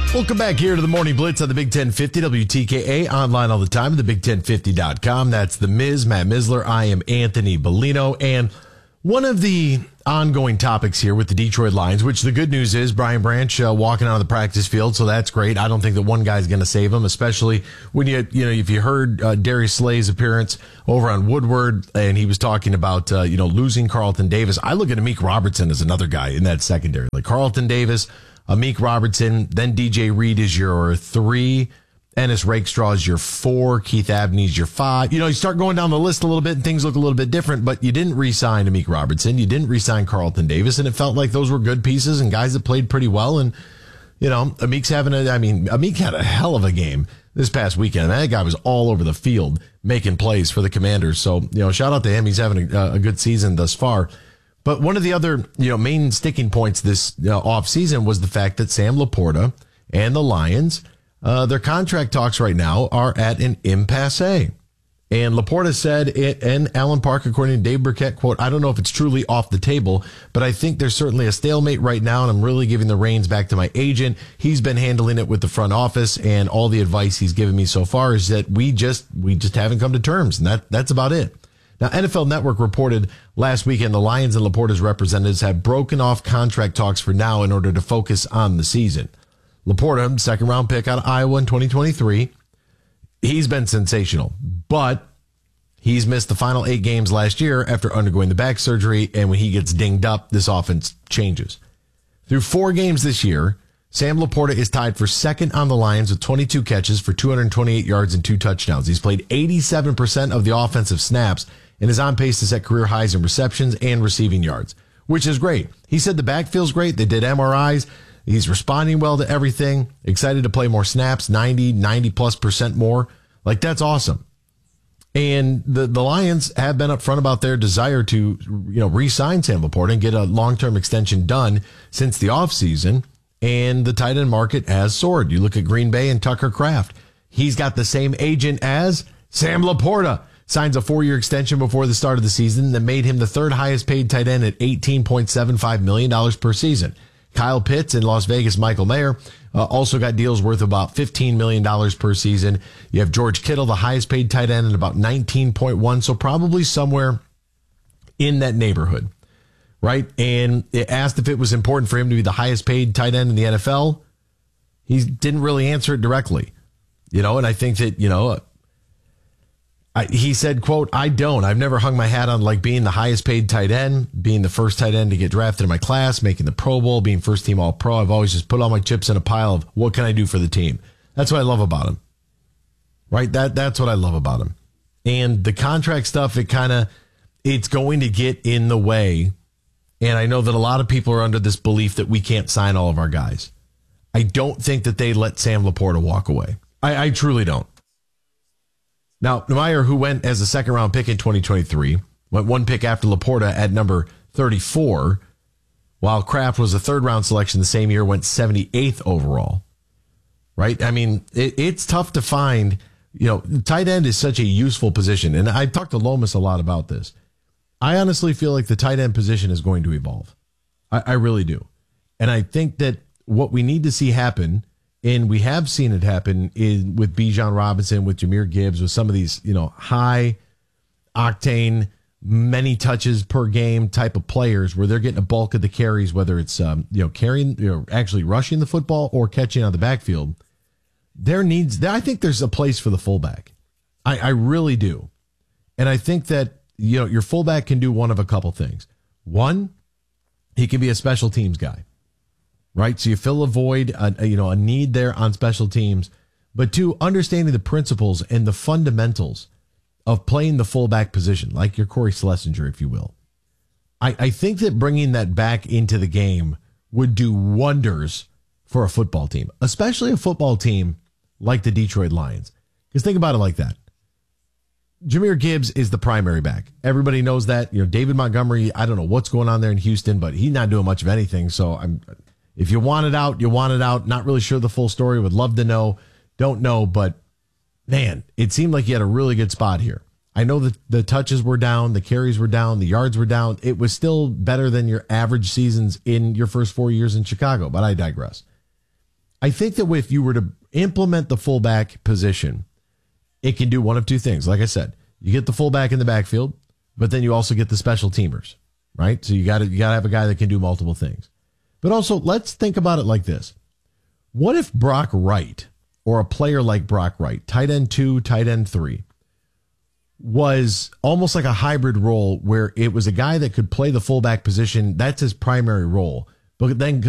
Welcome back here to the Morning Blitz on the Big 1050 WTKA, online all the time at thebig1050.com. That's the Miz, Matt Misler. I am Anthony Bellino. And one of the ongoing topics here with the Detroit Lions, which the good news is Brian Branch walking out of the practice field, so that's great. I don't think that one guy's going to save him, especially when if you heard Darius Slay's appearance over on Woodward, and he was talking about losing Carlton Davis. I look at Amik Robertson as another guy in that secondary, like Carlton Davis, Amik Robertson, then DJ Reed is your 3, Ennis Rakestraw is your 4, Keith Abney's your 5. You start going down the list a little bit and things look a little bit different, but you didn't re-sign Amik Robertson, you didn't re-sign Carlton Davis, and it felt like those were good pieces and guys that played pretty well. And Amik's Amik had a hell of a game this past weekend. That guy was all over the field making plays for the Commanders. So, shout out to him. He's having a good season thus far. But one of the other, main sticking points this offseason was the fact that Sam Laporta and the Lions, their contract talks right now are at an impasse. And Laporta said, and Alan Park, according to Dave Burkett, quote, "I don't know if it's truly off the table, but I think there's certainly a stalemate right now, and I'm really giving the reins back to my agent. He's been handling it with the front office, and all the advice he's given me so far is that we just haven't come to terms, and that's about it." Now, NFL Network reported last weekend the Lions and Laporta's representatives have broken off contract talks for now in order to focus on the season. Laporta, second-round pick out of Iowa in 2023, he's been sensational, but he's missed the final 8 games last year after undergoing the back surgery, and when he gets dinged up, this offense changes. Through 4 games this year, Sam Laporta is tied for second on the Lions with 22 catches for 228 yards and 2 touchdowns. He's played 87% of the offensive snaps and is on pace to set career highs in receptions and receiving yards, which is great. He said the back feels great. They did MRIs. He's responding well to everything. Excited to play more snaps, 90+% more. Like, that's awesome. And the Lions have been upfront about their desire to, re-sign Sam Laporta and get a long-term extension done since the offseason. And the tight end market has soared. You look at Green Bay and Tucker Kraft. He's got the same agent as Sam Laporta. Signs a 4-year extension before the start of the season that made him the 3rd highest paid tight end at $18.75 million per season. Kyle Pitts in Las Vegas, Michael Mayer, also got deals worth about $15 million per season. You have George Kittle, the highest paid tight end at about 19.1. So probably somewhere in that neighborhood, right? And it asked if it was important for him to be the highest paid tight end in the NFL. He didn't really answer it directly, and I think that, he said, quote, I've never hung my hat on like being the highest paid tight end, being the first tight end to get drafted in my class, making the Pro Bowl, being first team all pro. I've always just put all my chips in a pile of what can I do for the team? That's what I love about him, right? That's what I love about him. And the contract stuff, it's going to get in the way. And I know that a lot of people are under this belief that we can't sign all of our guys. I don't think that they let Sam Laporta walk away. I truly don't. Now, Meyer, who went as a second-round pick in 2023, went 1 pick after Laporta at number 34, while Kraft was a third-round selection the same year, went 78th overall, right? I mean, it's tough to find, tight end is such a useful position, and I've talked to Lomas a lot about this. I honestly feel like the tight end position is going to evolve. I really do. And I think that what we need to see happen, and we have seen it happen with Bijan Robinson, with Jahmyr Gibbs, with some of these, high octane, many touches per game type of players where they're getting a bulk of the carries, whether it's, carrying, actually rushing the football or catching on the backfield. I think there's a place for the fullback. I really do. And I think that, your fullback can do one of a couple things. One, he can be a special teams guy. Right, so you fill a void, a need there on special teams. But 2, understanding the principles and the fundamentals of playing the fullback position, like your Corey Schlesinger, if you will. I think that bringing that back into the game would do wonders for a football team, especially a football team like the Detroit Lions. Because think about it like that. Jahmyr Gibbs is the primary back. Everybody knows that. David Montgomery, I don't know what's going on there in Houston, but he's not doing much of anything. So if you want it out, you want it out. Not really sure the full story. Would love to know. Don't know. But, man, it seemed like he had a really good spot here. I know that the touches were down. The carries were down. The yards were down. It was still better than your average seasons in your first 4 years in Chicago. But I digress. I think that if you were to implement the fullback position, it can do one of two things. Like I said, you get the fullback in the backfield, but then you also get the special teamers, right? So you got to have a guy that can do multiple things. But also, let's think about it like this. What if Brock Wright, or a player like Brock Wright, tight end 2, tight end 3, was almost like a hybrid role where it was a guy that could play the fullback position. That's his primary role. But then